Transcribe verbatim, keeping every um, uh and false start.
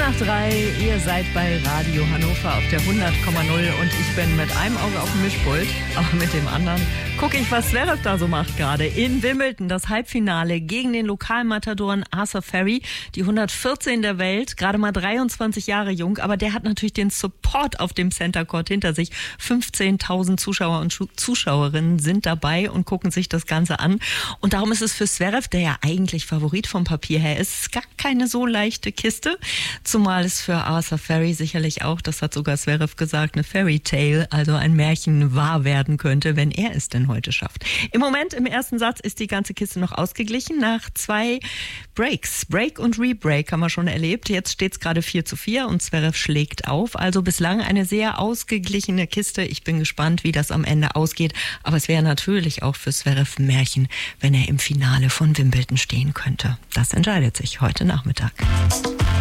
nach drei, ihr seid bei Radio Hannover auf der hundert Komma null und ich bin mit einem Auge auf dem Mischpult, aber mit dem anderen gucke ich, was Zverev da so macht gerade. In Wimbledon das Halbfinale gegen den Lokalmatadoren Arthur Ferry, die hundertvierzehn der Welt, gerade mal dreiundzwanzig Jahre jung, aber der hat natürlich den Support auf dem Center Court hinter sich. fünfzehntausend Zuschauer und Zuschauerinnen sind dabei und gucken sich das Ganze an. Und darum ist es für Zverev, der ja eigentlich Favorit vom Papier her ist, gar keine so leichte Kiste. Zumal es für Arthur Ferry sicherlich auch, das hat sogar Zverev gesagt, eine Fairy Tale, also ein Märchen wahr werden könnte, wenn er es denn heute schafft. Im Moment, im ersten Satz, ist die ganze Kiste noch ausgeglichen. Nach zwei Breaks, Break und Rebreak haben wir schon erlebt. Jetzt steht es gerade vier zu vier und Zverev schlägt auf. Also bislang eine sehr ausgeglichene Kiste. Ich bin gespannt, wie das am Ende ausgeht. Aber es wäre natürlich auch für Zverev ein Märchen, wenn er im Finale von Wimbledon stehen könnte. Das entscheidet sich heute Nachmittag.